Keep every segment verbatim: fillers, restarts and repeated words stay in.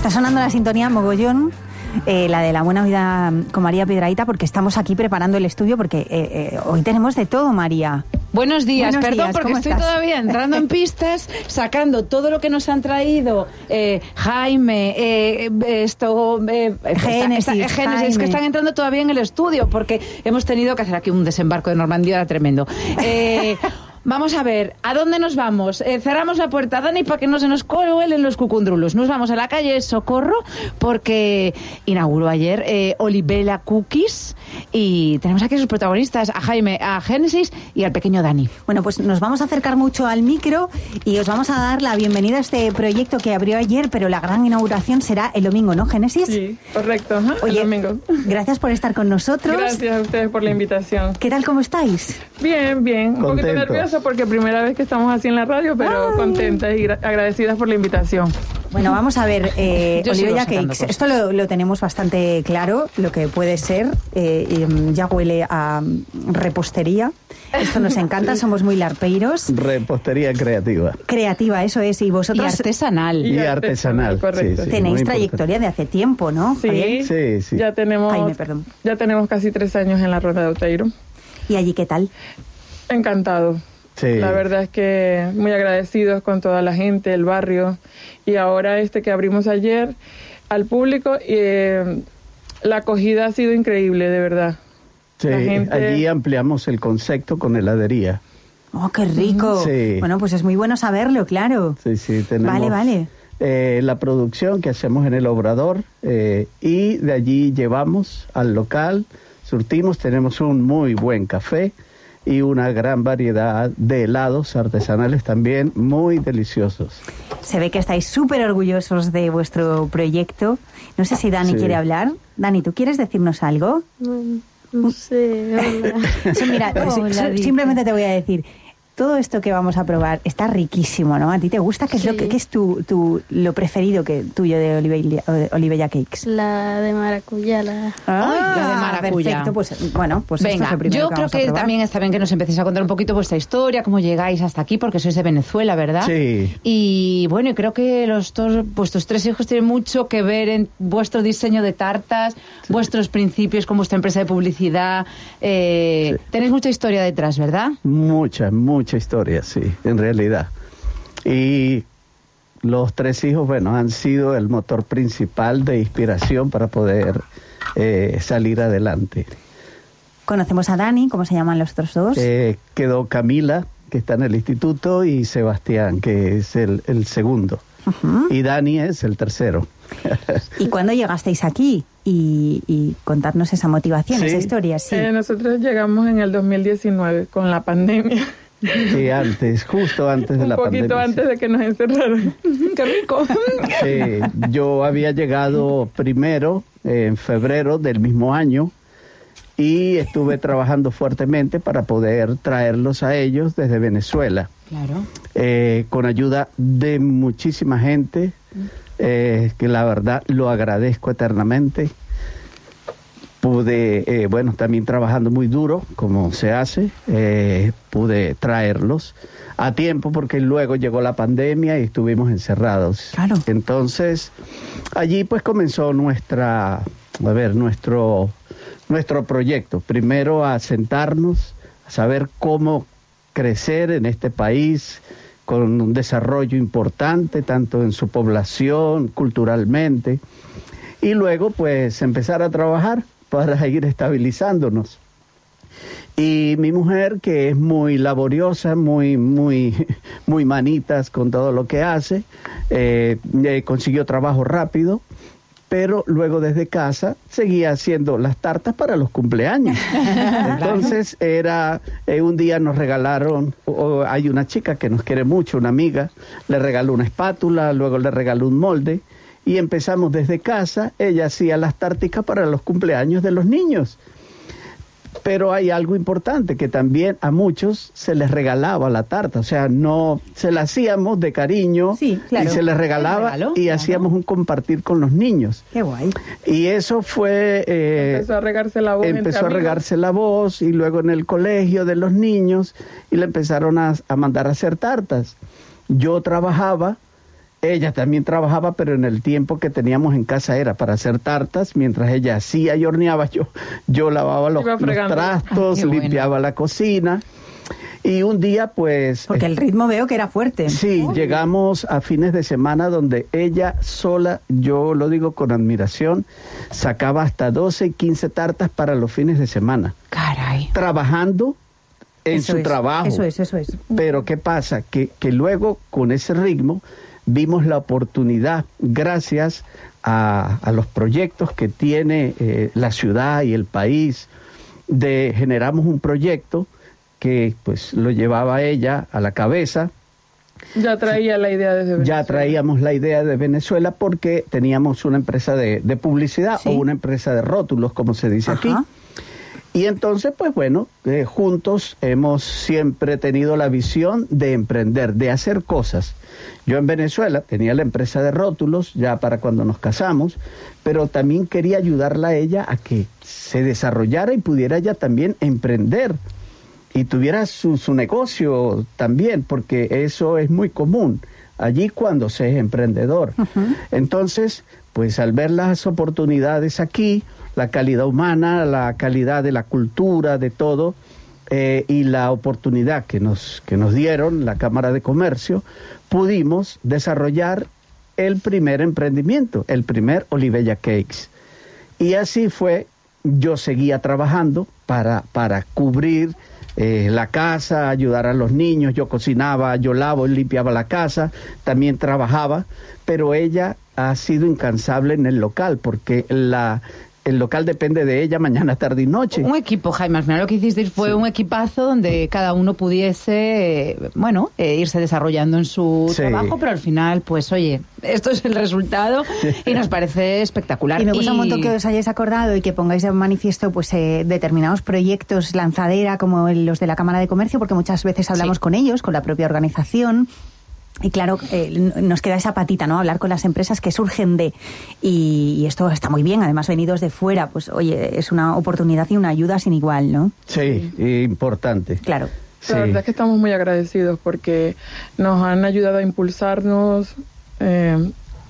Está sonando la sintonía mogollón, eh, la de La Buena Vida con María Piedrahita, porque estamos aquí preparando el estudio, porque eh, eh, hoy tenemos de todo, María. Buenos días, Buenos perdón días, porque ¿cómo estoy estás? todavía entrando en pistas, sacando todo lo que nos han traído eh, Jaime, eh, esto, eh, Génesis, esta, esta, Génesis, Jaime. que están entrando todavía en el estudio, porque hemos tenido que hacer aquí un desembarco de Normandía tremendo. Eh, Vamos a ver, ¿a dónde nos vamos? Eh, cerramos la puerta, Dani, para que no se nos cuelen los cucundrulos. Nos vamos a la calle Socorro, porque inauguró ayer eh, Olivella Cookies, y tenemos aquí a sus protagonistas, a Jaime, a Génesis y al pequeño Dani. Bueno, pues nos vamos a acercar mucho al micro y os vamos a dar la bienvenida a este proyecto que abrió ayer, pero la gran inauguración será el domingo, ¿no, Génesis? Sí, correcto, ajá, Oye, el domingo. Gracias por estar con nosotros. Gracias a ustedes por la invitación. ¿Qué tal, cómo estáis? Bien, bien, un Contento. poquito nerviosa porque primera vez que estamos así en la radio, pero Ay. contentas y gra- agradecidas por la invitación. Bueno, vamos a ver, eh, Yo sigo Olivella sacando Cakes, cosas. esto lo, lo tenemos bastante claro, lo que puede ser, eh, y, mm, ya huele a mm, repostería, esto nos encanta, somos muy larpeiros, Repostería creativa. creativa, eso es, y Y vosotros artesanal. Y artesanal, correcto. sí, sí. tenéis muy trayectoria de hace tiempo, ¿no? Sí, Javier? Sí, sí. Ya tenemos, Jaime, perdón. ya tenemos casi tres años en la Ronda de Outeiro. ¿Y allí qué tal? Encantado. Sí. La verdad es que muy agradecidos con toda la gente, el barrio, y ahora este que abrimos ayer al público, eh, la acogida ha sido increíble, de verdad. Sí, La gente- allí ampliamos el concepto con heladería. ¡Oh, qué rico! Sí. Bueno, pues es muy bueno saberlo, claro. Sí, sí, tenemos Vale, vale. eh, la producción que hacemos en el Obrador, eh, y de allí llevamos al local, surtimos, tenemos un muy buen café y una gran variedad de helados artesanales también muy deliciosos. Se ve que estáis súper orgullosos de vuestro proyecto. No sé si Dani Sí. quiere hablar. Dani, ¿tú quieres decirnos algo? No, no sé, hola. Sí, mira, si- Hola, si- Dita. simplemente te voy a decir, todo esto que vamos a probar está riquísimo, ¿no? ¿A ti te gusta? ¿Qué es, lo Sí. que, qué es tu, tu, lo preferido que tuyo de Olivella, de Olivella Cakes? La de maracuyá, la... Ah, la de maracuyá. Perfecto, pues bueno, pues esto es Venga, lo primero yo que creo vamos a que probar. también está bien que nos empecéis a contar un poquito vuestra historia, cómo llegáis hasta aquí, porque sois de Venezuela, ¿verdad? Sí. Y bueno, y creo que los dos, vuestros tres hijos tienen mucho que ver en vuestro diseño de tartas, vuestros principios con vuestra empresa de publicidad. Eh, Sí. Tenéis mucha historia detrás, ¿verdad? Mucha, mucha historia, sí, en realidad. Y los tres hijos, bueno, han sido el motor principal de inspiración para poder eh, salir adelante. Conocemos a Dani, ¿cómo se llaman los otros dos? Eh, quedó Camila, que está en el instituto, y Sebastián, que es el, el segundo. Ujú. Y Dani es el tercero. ¿Y cuándo llegasteis aquí? Y, y contarnos esa motivación, Sí. esa historia, sí. Eh, nosotros llegamos en el dos mil diecinueve con la pandemia, Sí, antes, justo antes de un la poquito pandemia. antes de que nos encerraran. ¡Qué rico! Sí, yo había llegado primero, eh, en febrero del mismo año, y estuve trabajando fuertemente para poder traerlos a ellos desde Venezuela, Claro. eh, con ayuda de muchísima gente, eh, que la verdad lo agradezco eternamente. Pude, eh, bueno, también trabajando muy duro, como se hace, eh, pude traerlos a tiempo porque luego llegó la pandemia y estuvimos encerrados. Claro. Entonces, allí pues comenzó nuestra, a ver, nuestro, nuestro proyecto. Primero a sentarnos, a saber cómo crecer en este país con un desarrollo importante, tanto en su población, culturalmente, y luego pues empezar a trabajar para ir estabilizándonos. Y mi mujer, que es muy laboriosa, muy, muy, muy manitas con todo lo que hace, eh, eh, consiguió trabajo rápido, pero luego desde casa seguía haciendo las tartas para los cumpleaños. Entonces era, eh, un día nos regalaron, o, o hay una chica que nos quiere mucho, una amiga, le regaló una espátula, luego le regaló un molde, y empezamos desde casa. Ella hacía las tarticas para los cumpleaños de los niños. Pero hay algo importante, que también a muchos se les regalaba la tarta, o sea, no se la hacíamos de cariño, Sí, claro. y se les regalaba, El regalo, y claro. hacíamos un compartir con los niños. Qué guay. Y eso fue... eh, Empezó a regarse la voz. entre empezó a amigos. regarse la voz, y luego en el colegio de los niños, y le empezaron a, a mandar a hacer tartas. Yo trabajaba ella también trabajaba, pero en el tiempo que teníamos en casa era para hacer tartas, mientras ella hacía y horneaba, yo, yo lavaba los, los trastos, Ay, limpiaba bueno. la cocina. Y un día, pues... Porque el ritmo veo que era fuerte. Sí, Oh. llegamos a fines de semana donde ella sola, yo lo digo con admiración, sacaba hasta doce y quince tartas para los fines de semana. Caray. Trabajando en Eso su es, trabajo. Eso es, eso es. Pero ¿qué pasa? Que, que luego, con ese ritmo, vimos la oportunidad, gracias a, a los proyectos que tiene eh, la ciudad y el país, de generamos un proyecto que pues lo llevaba ella a la cabeza. Ya traía la idea desde Venezuela. Ya traíamos la idea de Venezuela porque teníamos una empresa de, de publicidad, Sí. o una empresa de rótulos, como se dice Ajá. aquí. Y entonces, pues bueno, eh, juntos hemos siempre tenido la visión de emprender, de hacer cosas. Yo en Venezuela tenía la empresa de rótulos ya para cuando nos casamos, pero también quería ayudarla a ella a que se desarrollara y pudiera ella también emprender y tuviera su, su negocio también, porque eso es muy común allí cuando se es emprendedor. Uh-huh. Entonces, pues al ver las oportunidades aquí, la calidad humana, la calidad de la cultura, de todo, eh, y la oportunidad que nos, que nos dieron la Cámara de Comercio, pudimos desarrollar el primer emprendimiento, el primer Olivella Cakes. Y así fue, yo seguía trabajando para, para cubrir Eh, la casa, ayudar a los niños, yo cocinaba, yo lavo, limpiaba la casa, también trabajaba, pero ella ha sido incansable en el local, porque la, el local depende de ella mañana, tarde y noche. Un equipo, Jaime, al final lo que hicisteis fue sí. un equipazo donde cada uno pudiese, bueno, eh, irse desarrollando en su sí. trabajo, pero al final, pues oye, esto es el resultado y nos parece espectacular. Y me gusta y... un montón que os hayáis acordado y que pongáis de manifiesto pues eh, determinados proyectos lanzadera como los de la Cámara de Comercio, porque muchas veces hablamos sí. con ellos, con la propia organización. Y claro, eh, nos queda esa patita, ¿no? Hablar con las empresas que surgen de... Y, y esto está muy bien, además venidos de fuera, pues oye, es una oportunidad y una ayuda sin igual, ¿no? Sí, importante. Claro. Sí. La verdad es que estamos muy agradecidos porque nos han ayudado a impulsarnos eh,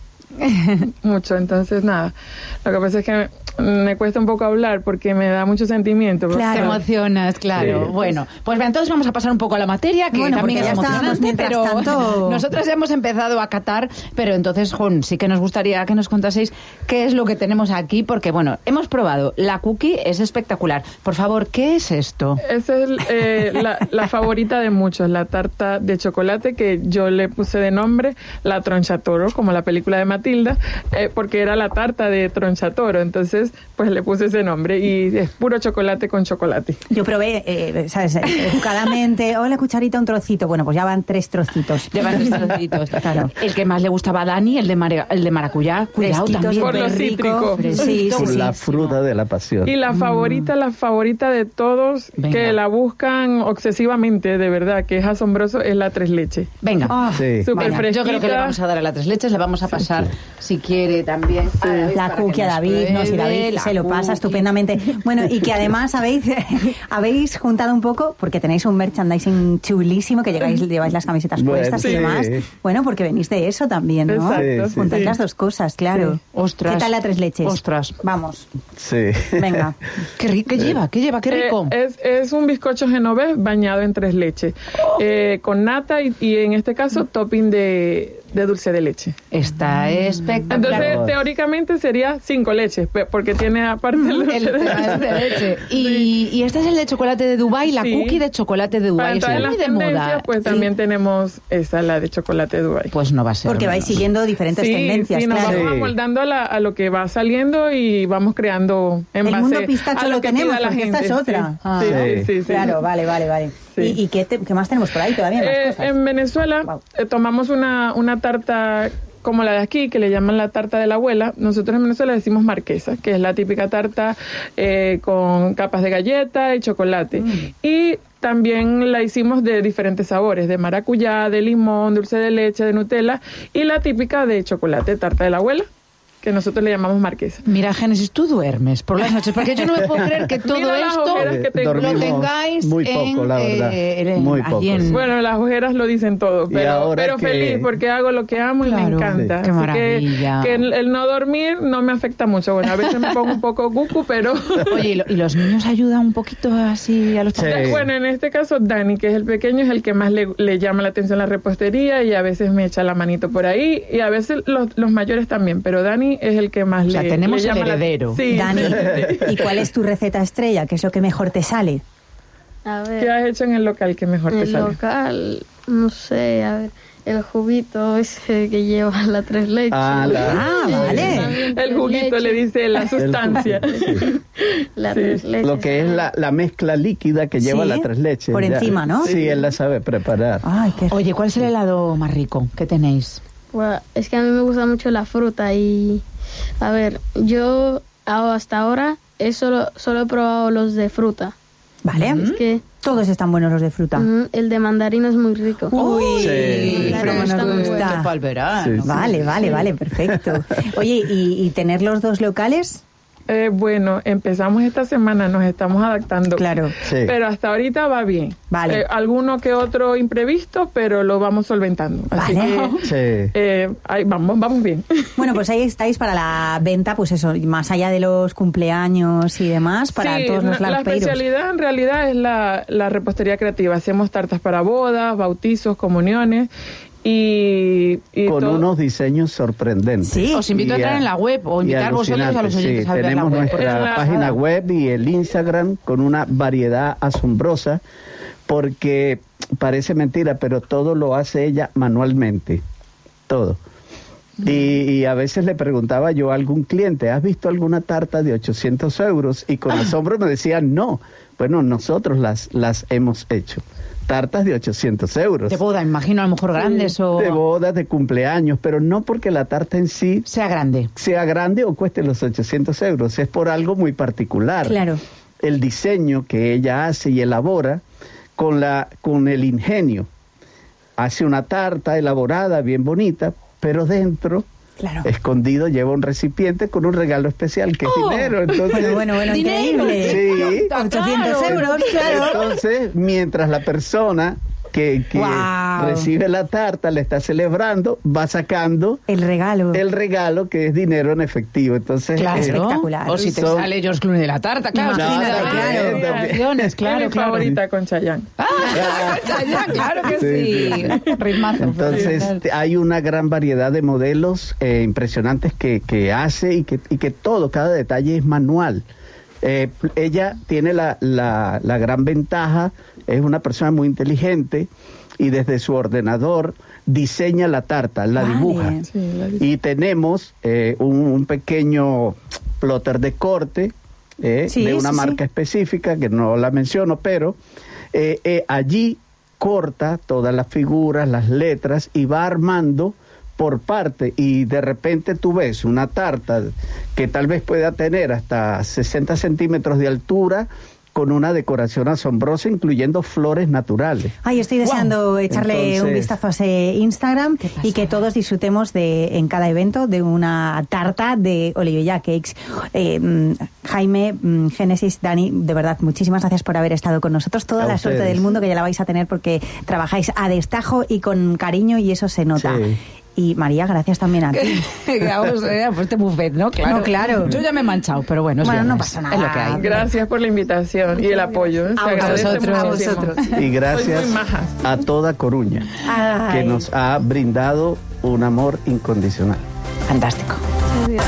mucho. Entonces, nada, lo que pasa es que me cuesta un poco hablar porque me da mucho sentimiento. Claro. Te emocionas, claro. Sí. Bueno, pues bien, entonces vamos a pasar un poco a la materia, que bueno, también es emocionante, pero tanto... nosotras ya hemos empezado a catar, pero entonces, Jon, sí que nos gustaría que nos contaseis qué es lo que tenemos aquí, porque, bueno, hemos probado, la cookie es espectacular. Por favor, ¿qué es esto? Esa es eh, la, la favorita de muchos, la tarta de chocolate, que yo le puse de nombre la Tronchatoro, como la película de Matilda, eh, porque era la tarta de Tronchatoro, entonces pues le puse ese nombre y es puro chocolate con chocolate. Yo probé, eh, ¿sabes? Educadamente, hola cucharita, un trocito. Bueno, pues ya van tres trocitos. Llevan tres trocitos, claro. El que más le gustaba a Dani, el de, mara, el de maracuyá, cuidado también. Por lo cítrico. Sí, por sí, la sí. fruta de la pasión. Y la favorita, la favorita de todos, Venga. que la buscan obsesivamente, de verdad, que es asombroso, es la tres leche. Venga, oh, sí. súper fresquita. Yo creo que le vamos a dar a la tres leches, le vamos a pasar, sí, sí. si quiere también. Sí. David, la cookie a David, no, si David se lo pasa estupendamente. Bueno, y que además habéis, habéis juntado un poco, porque tenéis un merchandising chulísimo, que llegáis, lleváis las camisetas bueno, puestas sí. y demás. Bueno, porque venís de eso también, ¿no? Exacto, sí, Juntáis sí. las dos cosas, claro. Sí. Ostras. ¿Qué tal la tres leches? Ostras. Vamos. Sí. Venga. ¿Qué, rico, ¿Qué lleva? ¿Qué lleva? ¿Qué rico? Eh, es, es un bizcocho genovés bañado en tres leches, oh. eh, con nata y, y en este caso topping de, de dulce de leche. Está espectacular. Entonces, teóricamente sería cinco leches, porque tiene aparte el dulce el de leche. de leche. Y, y este es el de chocolate de Dubái, la sí. cookie de chocolate de Dubái. Para es muy de moda. Pues sí. también tenemos esa, la de chocolate de Dubái. Pues no va a ser. Porque vais siguiendo diferentes sí, tendencias. Sí, nos claro. vamos amoldando a, la, a lo que va saliendo y vamos creando en el base mundo pistacho a lo, lo que tenemos, pida la porque gente. esta es otra. Sí, Ah. sí, sí, sí, sí. Claro, vale, vale, vale. Sí. ¿Y, y qué, te, qué más tenemos por ahí todavía? Eh, Más cosas? En Venezuela wow. eh, tomamos una, una tarta como la de aquí, que le llaman la tarta de la abuela. Nosotros en Venezuela decimos marquesa, que es la típica tarta eh, con capas de galleta y chocolate. Mm. Y también la hicimos de diferentes sabores, de maracuyá, de limón, dulce de leche, de Nutella, y la típica de chocolate, tarta de la abuela. que nosotros le llamamos marquesa. Mira, Génesis, tú duermes por las noches, porque yo no me puedo creer que todo Mira las esto ojeras que tengo. lo Dormimos tengáis muy poco, en, la verdad. eh, en- Muy allí poco, en- sí. Bueno, las ojeras lo dicen todo, Y pero, ahora pero que- feliz porque hago lo que amo y Claro, me encanta. sí. Qué Así maravilla. que, que el, el no dormir no me afecta mucho. Bueno, a veces me pongo un poco cucu, pero... Oye, ¿y, lo- y los niños ayudan un poquito así a los Sí. papás? Bueno, en este caso Dani, que es el pequeño, es el que más le, le llama la atención la repostería y a veces me echa la manito por ahí y a veces los, los mayores también, pero Dani es el que más O sea, le, tenemos le llama el la- heredero. Sí. Dani, ¿y cuál es tu receta estrella? ¿Qué es lo que mejor te sale? A ¿Qué ver, has hecho en el local que mejor te el sale? local, no sé, a ver, el juguito ese que lleva la tres leches. Ah, la- Ah, vale. También El tres juguito le leches, dice la sustancia. Sí. La Sí. tres leches. Lo que es la, la mezcla líquida que lleva Sí, la tres leches. por ya. encima, ¿no? Sí, él la sabe preparar. Ay, qué Oye, ¿cuál es el helado más rico que tenéis? Bueno, es que a mí me gusta mucho la fruta y, a ver, yo ah, hasta ahora he solo, solo he probado los de fruta. Vale. Es que Todos están buenos los de fruta. ujú, el de mandarina es muy rico. Uy, Sí. pero Está nos muy gusta. bueno. Para el verano. Sí, sí. Vale, vale, vale, perfecto. Oye, ¿y, y tener los dos locales? Eh, bueno, empezamos esta semana, nos estamos adaptando. Claro. Sí. Pero hasta ahorita va bien. Vale. Eh, alguno que otro imprevisto, pero lo vamos solventando. Así Vale. que Sí. eh, ahí vamos, vamos bien. Bueno, pues ahí estáis para la venta, pues eso, más allá de los cumpleaños y demás, para Sí, todos los la, la larpeiros. especialidad en realidad es la, la repostería creativa. Hacemos tartas para bodas, bautizos, comuniones y, y Con todo. unos diseños sorprendentes. Sí. Os invito a Y entrar en la web o y invitar vosotros a los alucinantes, oyentes sí. a ver la Tenemos web. nuestra En la- página web y el Instagram con una variedad asombrosa porque parece mentira, pero todo lo hace ella manualmente. Todo. Y, y a veces le preguntaba yo a algún cliente, ¿has visto alguna tarta de ochocientos euros? Y con asombro me decían, no. Bueno, nosotros las, las hemos hecho. Tartas de ochocientos euros. De boda, imagino, a lo mejor grandes o... De bodas, de cumpleaños, pero no porque la tarta en sí sea grande. sea grande o cueste los ochocientos euros, es por algo muy particular. Claro. El diseño que ella hace y elabora con, la, con el ingenio. Hace una tarta elaborada, bien bonita, pero dentro, Claro. escondido, lleva un recipiente con un regalo especial que es ¡Oh! dinero. Entonces, Bueno, bueno, bueno, Dinero. increíble. Sí. ochocientos Claro. euros, claro. Entonces, mientras la persona que, que Guau. recibe la tarta le está celebrando, va sacando El regalo. el regalo que es dinero en efectivo. Entonces, Claro. eh, espectacular. O si te Son- sale George Clooney de la tarta, claro. Imagínate, Ah, claro. sí, acciones, claro, es mi claro. favorita con Chayanne. Ah, ya, claro que sí. Sí, Ritmazo. entonces te- hay una gran variedad de modelos eh, impresionantes que, que hace y que, y que todo, cada detalle es manual. Eh, ella tiene la, la, la gran ventaja, es una persona muy inteligente y desde su ordenador diseña la tarta, la Vale. dibuja. Sí, la Y tenemos eh, un, un pequeño plotter de corte eh, Sí, de una sí, marca sí. específica que no la menciono, pero eh, eh, allí corta todas las figuras, las letras y va armando por parte y de repente tú ves una tarta que tal vez pueda tener hasta sesenta centímetros de altura con una decoración asombrosa incluyendo flores naturales. Ay, estoy deseando echarle Entonces- un vistazo a ese Instagram y que todos disfrutemos de en cada evento de una tarta de Olivella Cakes. Eh, mm, Jaime, mm, Génesis, Dani, de verdad, muchísimas gracias por haber estado con nosotros. Toda A la suerte ustedes. del mundo que ya la vais a tener porque trabajáis a destajo y con cariño y eso se nota. Sí. Y María, gracias también a ti. Vamos, eh, pues este buffet, ¿no? Claro. No, claro. Yo ya me he manchado, pero bueno, es Bueno, no viernes, pasa nada. Es lo que hay. Gracias por la invitación y el apoyo. ¿eh? Se A agradece vosotros. A muchísimo. vosotros. Y gracias Sois muy majas. a toda Coruña Ay. que nos ha brindado un amor incondicional. Fantástico. Adiós.